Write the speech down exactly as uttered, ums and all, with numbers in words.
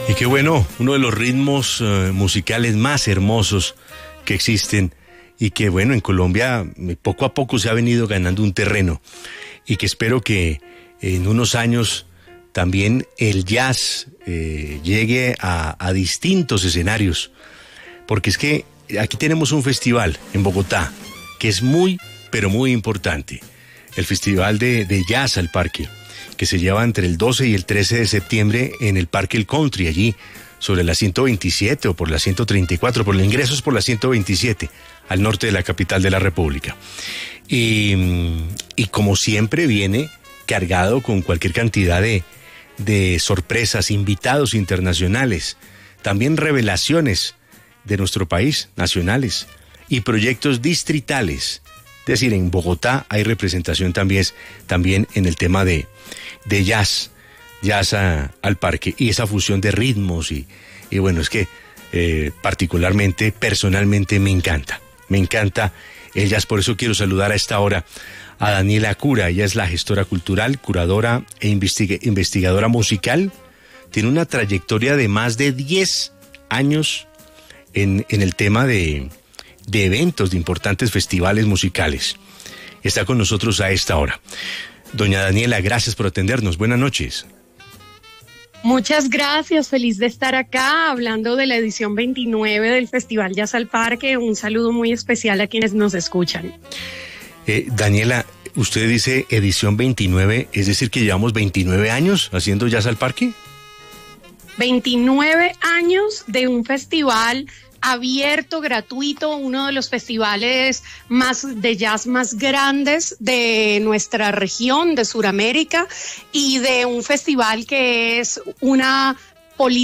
Y qué bueno, uno de los ritmos uh, musicales más hermosos que existen y que bueno, en Colombia poco a poco se ha venido ganando un terreno y que espero que en unos años también el jazz eh, llegue a, a distintos escenarios, porque es que aquí tenemos un festival en Bogotá que es muy, pero muy importante, el Festival de, de Jazz al Parque, que se lleva entre el doce y el trece de septiembre en el Parque El Country, allí sobre la ciento veintisiete o por la ciento treinta y cuatro, por el ingreso es por la ciento veintisiete, al norte de la capital de la República. Y, y como siempre viene cargado con cualquier cantidad de, de sorpresas, invitados internacionales, también revelaciones de nuestro país, nacionales, y proyectos distritales. Es decir, en Bogotá hay representación también, también en el tema de, de jazz, jazz a, al parque, y esa fusión de ritmos, y, y bueno, es que eh, particularmente, personalmente me encanta, me encanta el jazz. Por eso quiero saludar a esta hora a Daniela Cura. Ella es la gestora cultural, curadora e investiga, investigadora musical, tiene una trayectoria de más de diez años en, en el tema de... de eventos, de importantes festivales musicales. Está con nosotros a esta hora. Doña Daniela, gracias por atendernos. Buenas noches. Muchas gracias, feliz de estar acá hablando de la edición veintinueve del Festival Jazz al Parque. Un saludo muy especial a quienes nos escuchan. Eh, Daniela, usted dice edición veintinueve, es decir que llevamos veintinueve años haciendo Jazz al Parque. veintinueve años de un festival abierto, gratuito, uno de los festivales más de jazz más grandes de nuestra región, de Sudamérica, y de un festival que es una política